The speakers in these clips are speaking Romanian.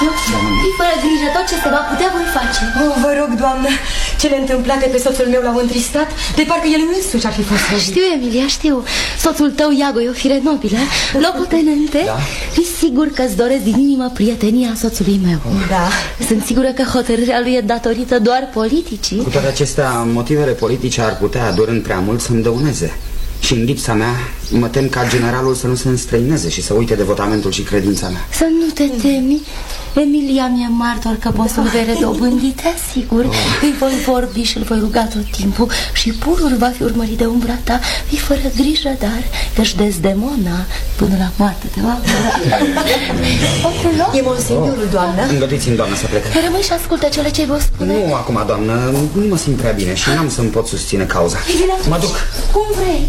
Casio, fii fără grijă, tot ce se va putea voi face. Oh, vă rog, doamnă, cele întâmplate pe soțul meu l-au întristat, de parcă el însuși ar fi fost răbit. Știu, Emilia, știu. Soțul tău, Iago, e o fire nobilă. Locotenente, fii sigur că-ți doresc din inimă prietenia soțului meu. Da. Sunt sigură că hotărârea lui e datorită doar politicii. Cu toate acestea, motivele politice ar putea, adorând prea mult, să-mi dăuneze. Și în lipsa mea, mă tem ca generalul să nu se înstrăineze și să uite devotamentul și credința mea. Să nu te temi. Emilia mi-e martor că posul vere dobândit, te asigur. Îi voi vorbi și îl voi ruga tot timpul și purul va fi urmărit de umbra ta. Fii fără grijă, dar că-și Desdemona până la moarte te va apăra. E monsignorul, doamnă. Îngăduiți-mi, doamnă, să plec. Rămâi și ascultă cele ce-i vă spune. Nu, acum, doamnă, nu mă simt prea bine și n-am să-mi pot susține cauza. Mă duc. Cum vrei.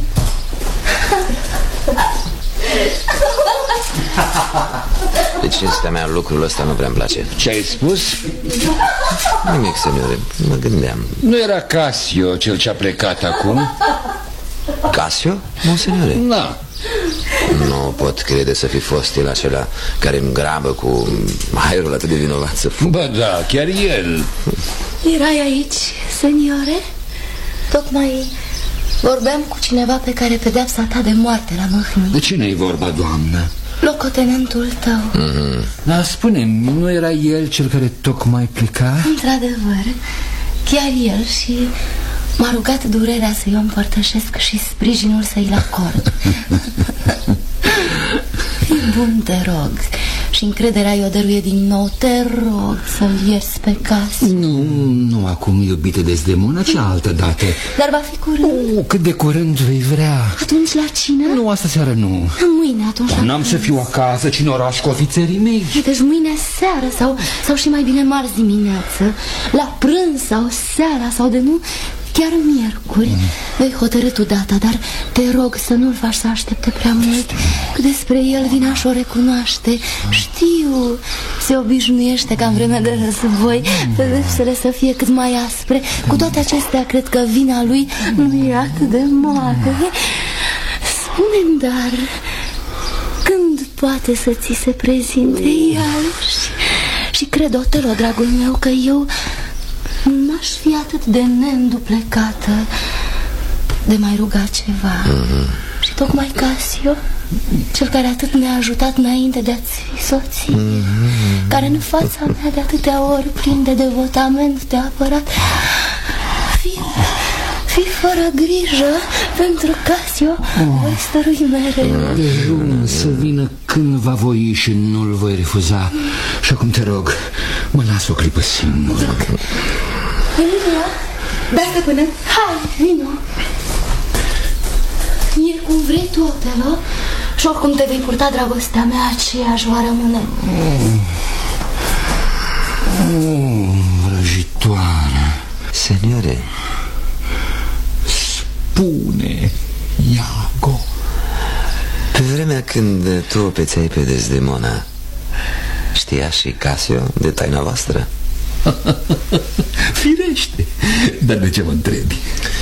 De cinstea mea, lucrul ăsta nu prea-mi place. Ce ai spus? Nimic, seniore, mă gândeam. Nu era Casio cel ce-a plecat acum? Casio, monseniore? Da. Nu pot crede să fi fost el acela care îmi grabă cu aerul atât de vinovat să fug. Ba da, chiar el. Erai aici, seniore? Tocmai vorbeam cu cineva pe care pedeapsa ta de moarte l-a mâhnit. De cine-i vorba, doamnă? Locotenentul tău. Da, spune-mi, nu era el cel care tocmai pleca? Într-adevăr, chiar el, și m-a rugat durerea să-i o împărtășesc și sprijinul să-i-l acord. Fii bun, te rog, și încrederea i-o dăruie din nou. Te rog să-l ierți pe Casio. Nu acum, iubite Desdemona, ce altă dată. Dar va fi curând. Cât de curând vei vrea. Atunci la cină? Nu, asta seară nu. Mâine atunci. N-am să fiu acasă, ci în oraș cu ofițerii mei. Deci mâine seară sau și mai bine marți dimineață, la prânz sau seara sau de nu, chiar miercuri. Vei hotărâ tu data, dar te rog să nu-l faci să aștepte prea mult. Că despre el vina și o recunoaște. Știu, se obișnuiește ca în vremea de război pedepsele să fie cât mai aspre. Cu toate acestea, cred că vina lui nu e atât de mare. Spune-mi, dar când poate să ți se prezinte iarăși? Și cred, Otelo, dragul meu, că eu n-aș fi atât de neînduplecată de mai ruga ceva. Și tocmai Casio, cel care atât ne-a ajutat înainte de a-ți fi soție, care în fața mea de atâtea ori plin de devotament te-a apărat. Fii fără grijă, pentru Casio voi stărui mereu. Dejun să vină când va voi și nu-l voi refuza. Și acum te rog, mă las o clipă singur. Emilia, da, stăpână. Hai, vino. E cum vrei tu, Otelo, și oricum te vei purta, dragostea mea, aceeași va rămâne. Vrăjitoare. Seniore, spune, Iago. pe vremea când tu o pețeai pe Desdemona, știa și Casio de taina voastră? Firește. Dar de ce mă întrebi?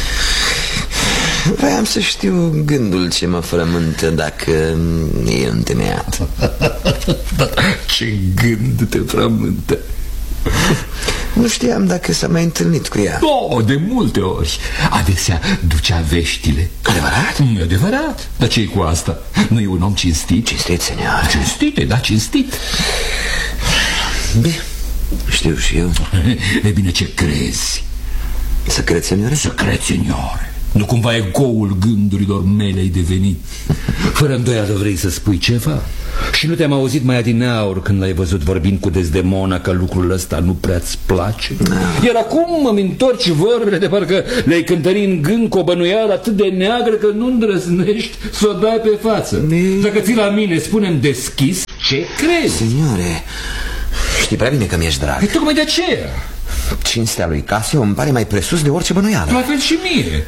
Vreau să știu gândul ce mă frământă, dacă e întemeiat. Ce gând te frământă? Nu știam dacă s-a mai întâlnit cu ea. Oh, de multe ori. Adesea ducea veștile. Adevărat? E adevărat. Dar ce-i cu asta? Nu e un om cinstit? Cinstit, senior. Cinstit, da, cinstit. Bine, știu și eu. E bine, ce crezi? Să cred, seniore? Să cred, seniore. Nu cumva egoul gândurilor mele ai devenit? Fără îndoială vrei să spui ceva? Și nu te-am auzit mai adineauri când l-ai văzut vorbind cu Desdemona că lucrul ăsta nu prea-ți place? Iar acum îmi întorci vorbele de parcă le-ai cântări în gând cu o bănuială atât de neagră că nu îndrăznești să o dai pe față. Dacă ții la mine, spune-mi deschis ce crezi. Seniore, știi prea bine că mi-ești drag. E tocmai de aceea. Cinstea lui Casio îmi pare mai presus de orice bănuială. La fel și mie.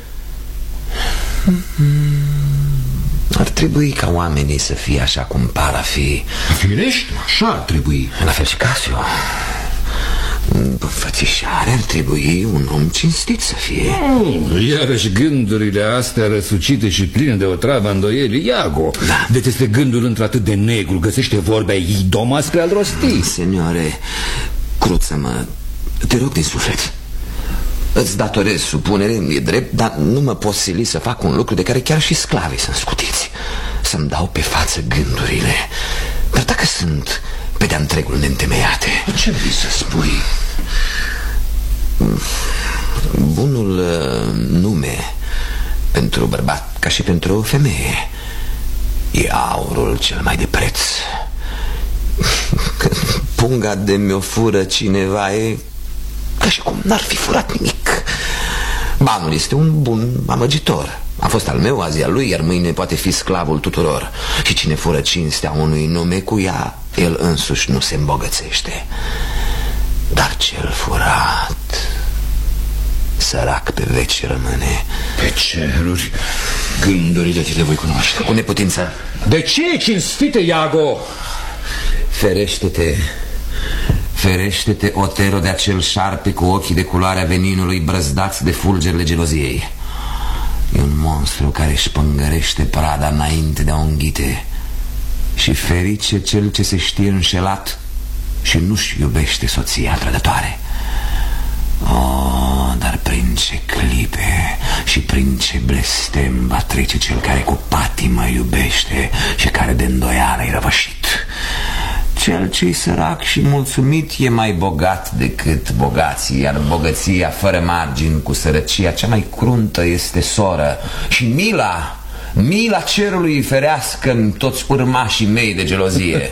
Ar trebui ca oamenii să fie așa cum par a fi. Firește, așa ar trebui. La fel și Casio. Fățișare ar trebui un om cinstit să fie. Iarăși gândurile astea răsucite și pline de o travă îndoieli, Iago. Da. De este gândul într-atât de negru, găsește vorbe idoma spre al rosti. Seniore, cruță-mă, te rog din suflet. Îți datorez supunere, e drept, dar nu mă pot sili să fac un lucru de care chiar și sclavii sunt scutiți. Să-mi dau pe față gândurile. Dar dacă sunt pe de-a întregul neîntemeiate... Ce vrei să spui? Bunul nume pentru bărbat, ca și pentru o femeie, e aurul cel mai de preț. Când punga de mi-o fură cineva, e ca și cum n-ar fi furat nimic. Banul este un bun amăgitor. A fost al meu, azi al lui, iar mâine poate fi sclavul tuturor. Și cine fură cinstea unui nume, cu ea el însuși nu se îmbogățește. Dar cel furat, sărac pe veci rămâne. Pe ceruri, gândurile ți le voi cunoaște. Cu neputință. De ce, cinstite Iago? Ferește-te, ferește-te, Otero, de acel șarpe cu ochii de culoarea veninului brăzdați de fulgerile geloziei. E un monstru care își pângărește prada înainte de a o înghite. Și ferice cel ce se știe înșelat și nu-și iubește soția trădătoare. Oh, dar prin ce clipe și prin ce blestem va trece cel care cu patimă iubește și care de îndoială-i răvășit. Cel ce-i sărac și mulțumit e mai bogat decât bogații, iar bogăția fără margini cu sărăcia cea mai cruntă este soră. Și mila cerului ferească-mi toți urmașii mei de gelozie.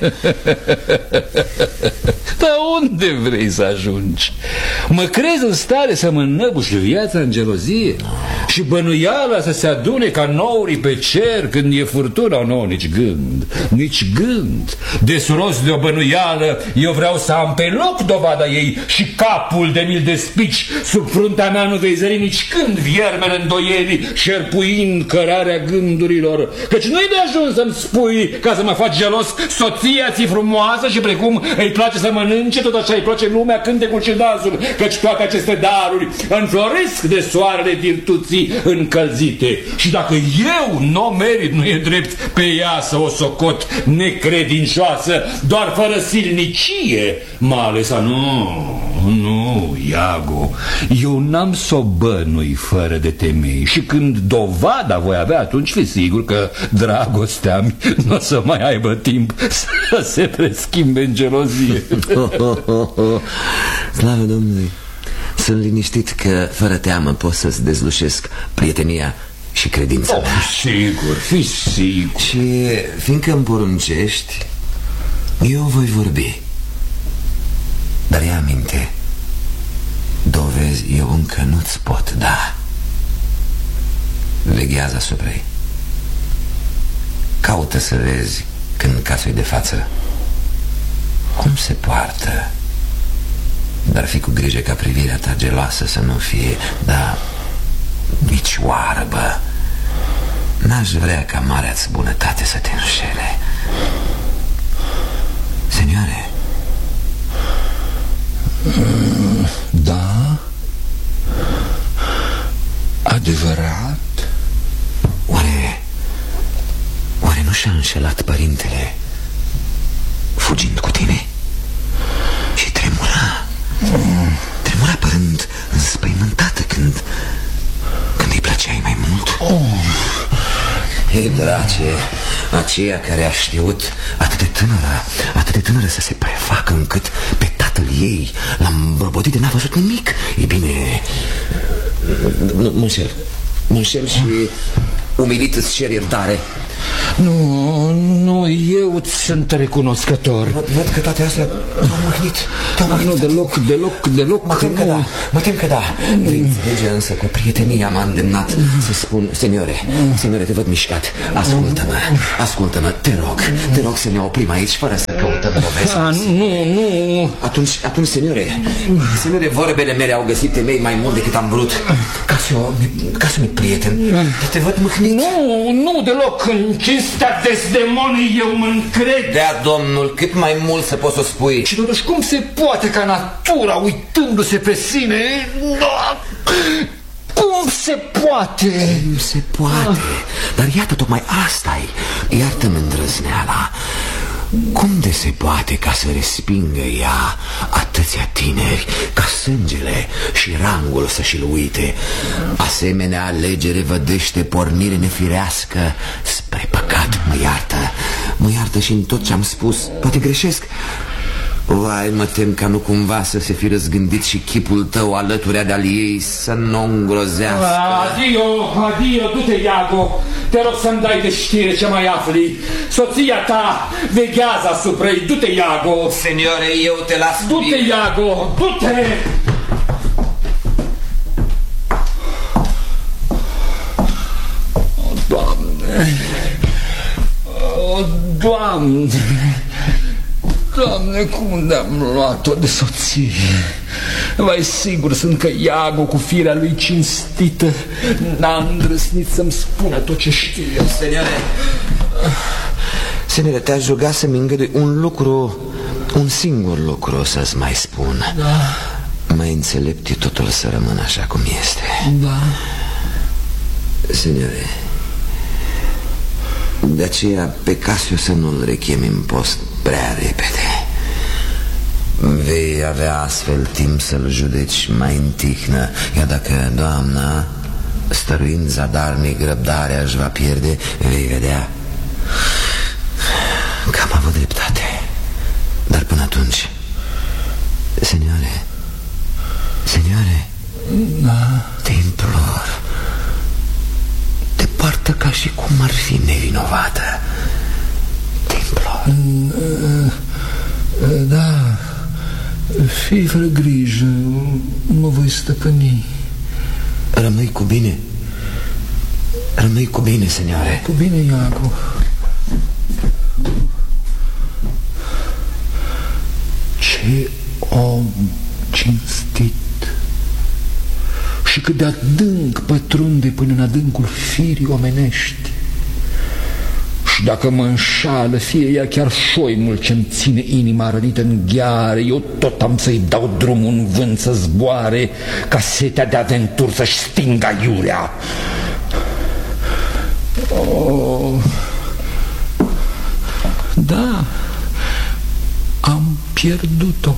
Dar unde vrei să ajungi? Mă crezi în stare să mă înnăbuși viața în gelozie? Și bănuiala să se adune ca nourii pe cer când e furtuna? Nu, nici gând, nici gând. Desuros de o bănuială, eu vreau să am pe loc dovada ei și capul de mil de spici sub fruntea mea nu vei zări nici când viermele îndoielii șerpuind cărarea gândurilor. Căci nu-i de ajuns să-mi spui ca să mă faci gelos, soția ți frumoasă și precum îi place să mănânce, tot așa îi place lumea cântecul și dansul, căci toate aceste daruri înfloresc de soarele virtuții încălzite. Și dacă eu n-o merit, nu e drept pe ea să o socot necredincioasă, doar fără silnicie m-a ales. Nu, Iago, eu n-am să o bănui fără de temei. Și când dovada voi avea, atunci fi sigur că dragostea nu o să mai aibă timp să se preschimbe în gelozie. Slavă Domnului! Sunt liniștit că fără teamă pot să-ți dezlușesc prietenia și credința mea. Sigur, fi sigur. Și fiindcă îmi poruncești, eu voi vorbi. Dar ia aminte, dovezi eu încă nu-ți pot da. Veghează asupra ei. Caută să vezi când casă-i de față cum se poartă. Dar fi cu grijă ca privirea ta geloasă să nu fie, da, nici oarbă. N-aș vrea ca marea-ți bunătate să te înșele. Senioare. Da? Adevărat? Oare nu și-a înșelat părintele fugind cu tine? Și tremura părând înspăimântată când îi plăceai mai mult. Ei, drace, aceea care a știut atât de tânără să se prefacă încât pe tatăl ei l-am îmbrăbotit de n-a văzut nimic. E bine, mă înșel și umilit îți cer iertare. Nu, eu sunt recunoscător. Văd că toate astea te-au mâhnit. Nu, deloc. Mă tem că da. Vei înțelege însă cu prietenia m-a îndemnat să spun, seniore, te văd mișcat. Ascultă-mă, te rog să ne oprim aici fără să căutăm dovezi. Nu. Atunci, seniore, vorbele mele au găsit temei mai mult decât am vrut. Casio mi prieten, te văd mâhnit. Nu, deloc. În cinstea Desdemonei eu mă încred. Dea, domnul, cât mai mult să poți să spui. Și totuși cum se poate ca natura, uitându-se pe sine... Cum se poate? Nu se poate. Dar iată, tocmai asta-i. Iartă-mi îndrăzneala. Cum de se poate ca să respingă ea atâția tineri, ca sângele și rangul să și-l uite? Asemenea alegere vădește pornire nefirească spre păcat. Mă iartă și în tot ce-am spus. Poate greșesc. Vai, mă tem ca nu cumva să se fi răzgândit și chipul tău alăturea de-al ei, să nu îngrozească. Adio, du-te, Iago. Te rog să-mi dai de știre ce mai afli. Soția ta veghează asupra ei. Du-te, Iago. Seniore, eu te las. Du-te, Iago, du-te. O, Doamne. O, Doamne. Doamne, cum de-am luat-o de soție? Vai, sigur sunt că Iago, cu firea lui cinstită, n-a îndrăznit să-mi spună tot ce știe. Senere, te-aș ruga să-mi îngădui un singur lucru să-ți mai spun. Da. Mai înțelept e totul să rămână așa cum este. Da. Senere, de aceea pe Casio să nu-l rechemi în post prea repede. Vei avea astfel timp să-l judeci mai în tihnă. Iar dacă doamna, stăruind zadarnic răbdarea, își va pierde, vei vedea că am avut dreptate. Dar până atunci, seniore, da. te implor, departă ca și cum ar fi nevinovată. Te implor. Da. Fii fără grijă, mă voi stăpâni. Rămâi cu bine. Rămâi cu bine, seniore. Cu bine, Iago. Ce om cinstit. Și cât de adânc pătrunde până în adâncul firii omenești. Și dacă mă înșală, fie ea chiar șoimul ce-mi ține inima rănită în gheare, eu tot am să-i dau drumul în vânt să zboare, ca setea de aventură să-și stingă iurea. Oh. Da, am pierdut-o,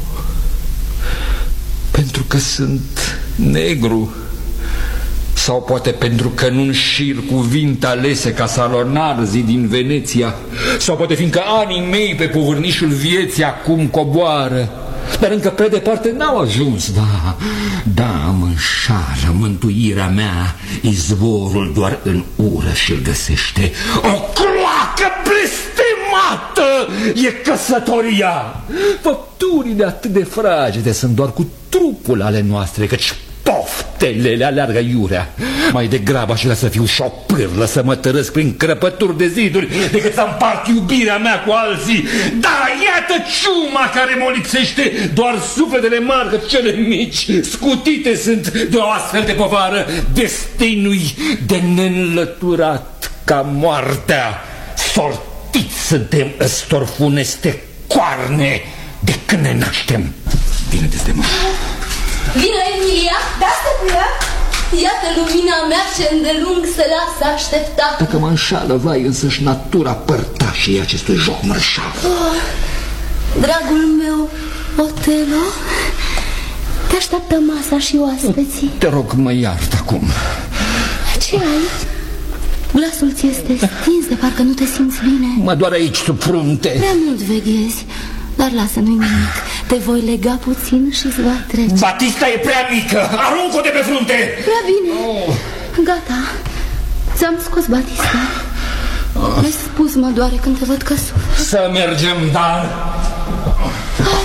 pentru că sunt negru. Sau poate pentru că nu înșir cuvinte alese ca Salonarzi din Veneția. Sau poate fiindcă anii mei pe povârnișul vieții acum coboară. Dar încă pe departe n-au ajuns. Da, mă înșală. Mântuirea mea, izvorul doar în ură și-l găsește. O cloacă blestemată e căsătoria. Făpturile atât de fragede sunt doar cu trupul ale noastre, căci poftele le aleargă iurea. Mai degrabă aș vrea să fiu și o pârlă, să mă tărăsc prin crăpături de ziduri, decât să împart iubirea mea cu alții. Da, iată ciuma care mă lipsește. Doar sufletele mari, că cele mici scutite sunt de o astfel de povară. Destinui de neînlăturat ca moartea. Sortiți suntem ăstor funeste coarne de când ne naștem. Bine, Desdemona. Vine Emilia? Da, stăpână. Iată lumina mea ce îndelung se lasă aștepta. Dacă mă înșală, vai, însăși natura părtașii acestui joc mărșav. Dragul meu, Otelo, te așteaptă masa și oaspeții. Te rog, mă iart acum. Ce ai? Glasul ți este stins, de parcă nu te simți bine. Mă doare aici sub frunte. Prea mult veghezi. Dar lasă, nu-i nimic. Te voi lega puțin și-ți va trece. Batista e prea mică. Arunc-o de pe frunte. Prea bine. Gata. Ți-am scos Batista. Mi-ai spus, mă doare când te văd că suferi. Să mergem, dar... Hai.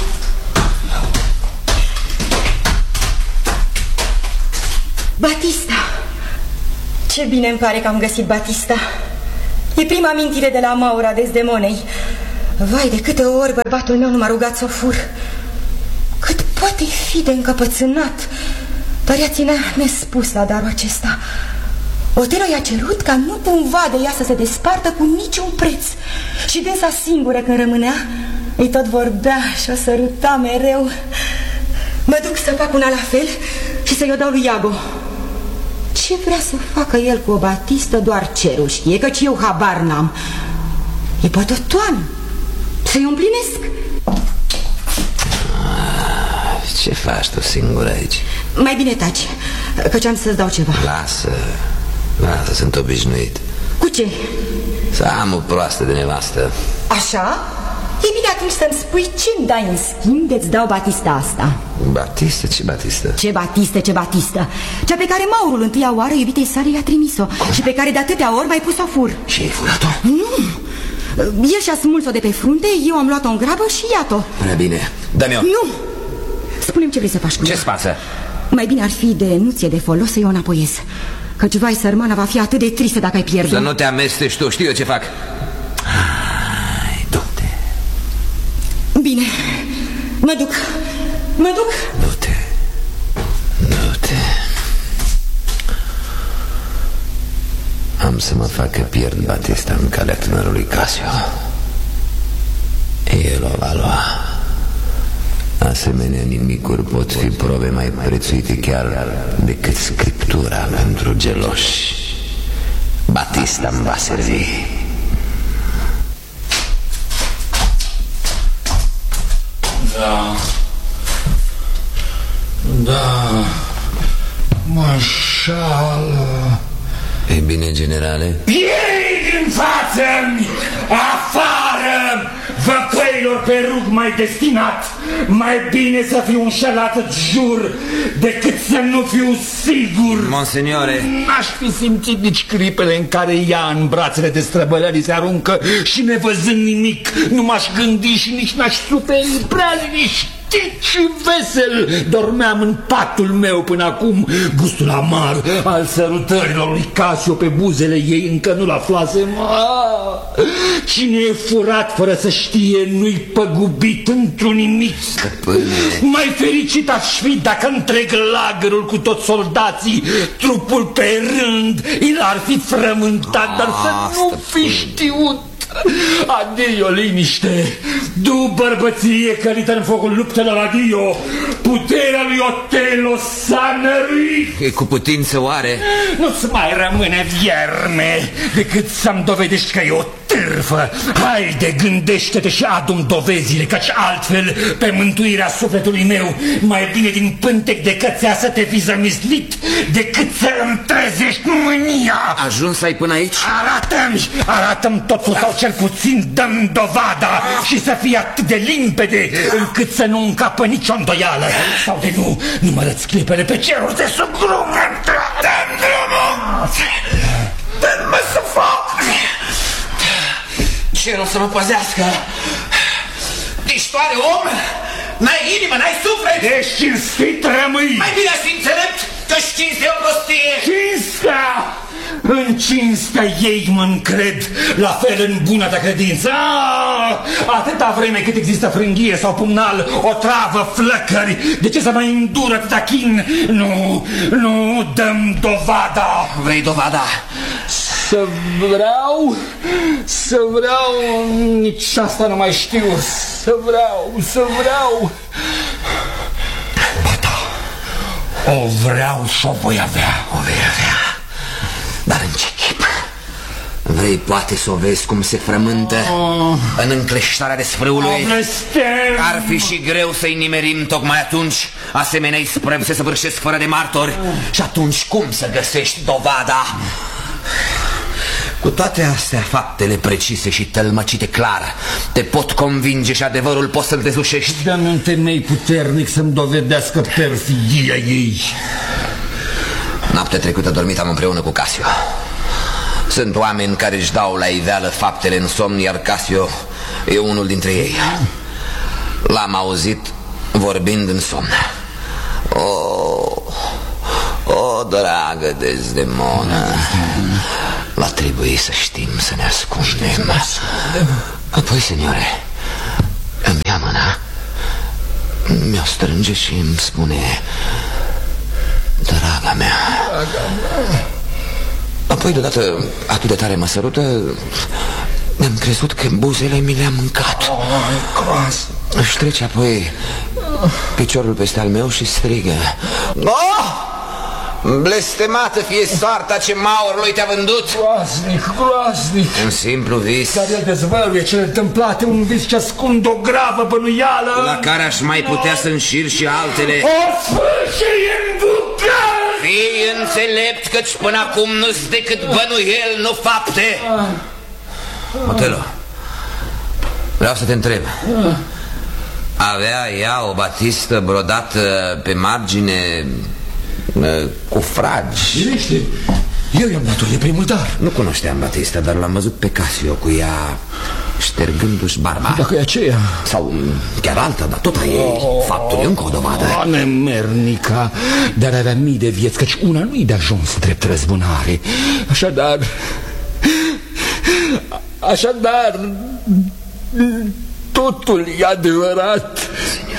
Batista. Ce bine îmi pare că am găsit Batista. E prima amintire de la Maura Desdemonei. Vai, de câte ori bărbatul meu nu m-a rugat să o fur. Cât poate fi de încăpățânat. Dar ea ținea nespus la darul acesta. Otelo i-a cerut ca nu cumva de ea să se despartă cu niciun preț. Și dânsa singură când rămânea, îi tot vorbea și o săruta mereu. Mă duc să fac una la fel și să-i o dau lui Iago. Ce vrea să facă el cu o Batistă, doar cerul știe, căci eu habar n-am. E pătătoan, să-i împlinesc. Ce faci tu singur aici? Mai bine taci, căci am să-ți dau ceva. Lasă, sunt obișnuit. Cu ce? Să am o proastă de nevastă. Așa? E bine atunci să-mi spui ce-mi dai în schimb de-ți dau Batista asta. Batistă? Ce Batistă? Ce Batistă? Cea pe care Maurul întâia oară iubitei sale i-a trimis-o. Și pe care de atâtea ori mai pus-o fur. Și ai furat-o? Nu, el și-a smuls-o de pe frunte, eu am luat-o în grabă și iată-o. Prea bine, dă-mi-o. Nu, spune-mi ce vrei să faci cu ea. Ce-ți pasă? Mai bine ar fi de nu ți-e de folos să-i o înapoiez, căci vai, sărmana va fi atât de tristă dacă ai pierde. Să nu te amesteci tu, știu eu ce fac. Hai, du-te. Bine, mă duc. Du-te. Am să mă fac că pierd Batista în calea tânărului Casio. El o va lua. Asemenea nimicuri pot fi probe mai prețuite chiar decât scriptura pentru geloși. Batista îmi va servi. Da, mașală. E bine, generale? Ei în față, afară, văcăilor pe rug mai destinat. Mai bine să fiu înșelat, jur, decât să nu fiu sigur. Monsignore, N-aș fi simțit nici clipele în care ea în brațele de străbălării se aruncă și nevăzând nimic, nu m-aș gândi și nici n-aș suferi, prea liniștit și vesel dormeam în patul meu până acum. Gustul amar al sărutărilor lui Casio pe buzele ei încă nu-l aflasem. Cine e furat fără să știe nu-i păgubit într-un nimic. stăpâne. Mai fericit aș fi dacă întreg lagărul cu toți soldații, trupul pe rând, el ar fi frământat, dar să nu fi știut. Adio, liniște. Du bărbăție călită în focul luptelor, adio. Puterea lui Otelo s-a năruit. E cu putință oare? Nu-ți mai rămâne, vierme, decât să-mi dovedești că e o târfă. Haide, gândește-te și adu-mi dovezile, căci altfel, pe mântuirea sufletului meu, mai bine din pântec de cățea să te fi zămislit, decât să îmi trezești mânia. Ajuns ai până aici? Arată-mi totul sau cel puțin dă-mi dovada și să fie atât de limpede încât să nu încapă nicio îndoială. Sau de nu mă răți clipele pe ceruri de sub grumă. Dă-mi drumul! Dă-mi să fac! Cerul să mă păzească! Ești oare om? N-ai inimă, n-ai suflet! Ești cinstit, rămâi! Mai bine aș fi înțelept că-și cinste o prostie! Cinstea! În cinstea ei mă încred, la fel în bună ta credință. Atâta vreme cât există frânghie sau pumnal, o travă, flăcări, de ce să mai îndur atâta chin? Nu, dăm dovada. Vrei dovada? Să vreau, nici asta nu mai știu. Să vreau. Ba da, o vreau și o voi avea. O vei avea. Dar în ce chip? Vrei poate să o vezi cum se frământă în încleștarea desfrâului? Ar fi și greu să-i nimerim tocmai atunci. Asemenea isprăvi se săvârșesc fără de martori. Și atunci cum să găsești dovada? Cu toate astea, faptele precise și tălmăcite clar te pot convinge și adevărul poți să-l dezușești. Dă-mi un temei puternic să-mi dovedească perfidia ei. Noaptea trecută dormitam împreună cu Casio. Sunt oameni care își dau la iveală faptele în somn, iar Casio e unul dintre ei. L-am auzit vorbind în somn. O, dragă Desdemonă, va trebui să știm să ne ascundem. Apoi, seniore, îmi ia mâna, mi-o strânge și îmi spune: Draga mea, Apoi deodată atât de tare mă sărută, mi-am crezut că buzele mi le-am mâncat. Își trece apoi piciorul peste al meu și strigă: blestemată fie soarta ce maurului te-a vândut! Groaznic! Un simplu vis. Dar el dezvăluie cele întâmplate, un vis ce ascund o gravă bănuială, la care aș mai putea să înșir și altele. O sfârșie în bucări! Fii înțelept, căci până acum nu-s decât bănuiel, nu fapte. Otelo, vreau să te întreb. Avea ea o batistă brodată pe margine cu fragi? Irește, eu i-am dat-o de primul dar. Nu cunoșteam batista, dar l-am văzut pe Casio cu ea ștergându-și barba. Dacă e aceea sau chiar alta, dar tot a ei. Faptul e încă o dovadă. Nemernica, dar avea mii de vieți, căci una nu-i de ajuns drept răzbunare. Așadar totul e adevărat.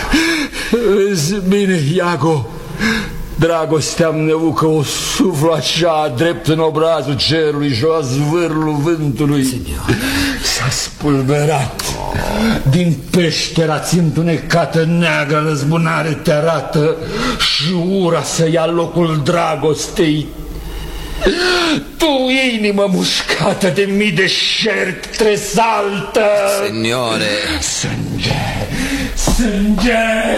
Bine, Iago, dragostea îmi neucă o suflu așa drept în obrazul cerului și o zvârlul vântului. S-a spulberat. Din peștera ți-întunecată neagră răzbunare te arată și ura să ia locul dragostei. Tu, inimă mușcată de mii de șerpi, tresaltă. Signore. Sânge, sânge,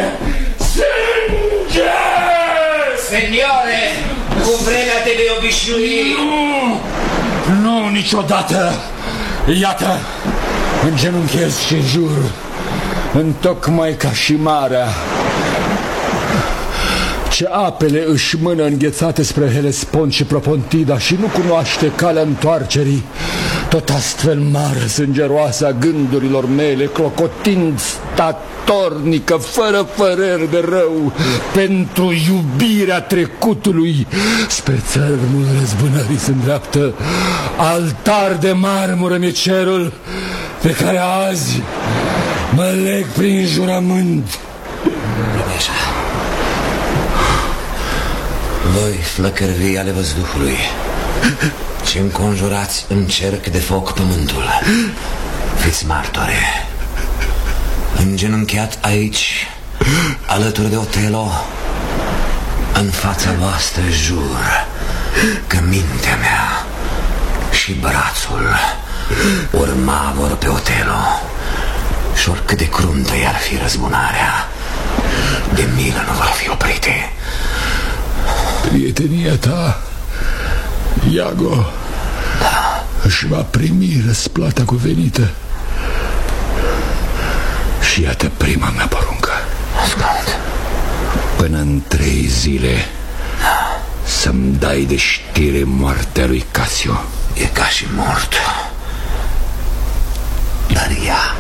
sânge! Signore, cu vremea te vei obișnui. Nu, niciodată. Iată, îngenunchez și jur, întocmai ca și marea, ce apele își mână înghețate spre Helespont și Propontida și nu cunoaște calea întoarcerii, tot astfel mare sângeroasă a gândurilor mele, clocotind statornică, fără păreri de rău, pentru iubirea trecutului, spre țărmul răzbunării se îndreaptă. Altar de marmură mi-e cerul pe care azi mă leg prin jurământ. Voi, flăcărvii ale văzduhului, ce înconjurați în cerc de foc pământul, fiți martore. Îngenunchiat aici, alături de Otelo, în fața voastră jur că mintea mea și brațul urma-vor pe Otelo, și oricât de cruntă i-ar fi răzbunarea, de milă nu vor fi oprite. Prietenia ta, Iago, își va primi răsplata cuvenită. Și iată prima mea poruncă. Ascult. Până în 3 zile să-mi dai de știre moartea lui Casio. E ca și mort. Dar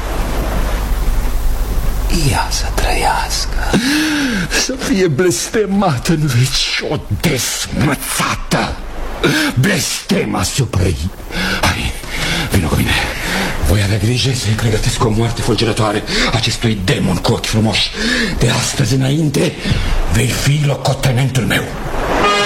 ea să trăiască. Să fie blestemată în veci o desmățată. Blestem asupra ei. Hai, vină cu mine. Voi avea grijă să-i pregătesc o moarte fulgerătoare acestui demon cu ochi frumoși. De astăzi înainte vei fi locotenentul meu.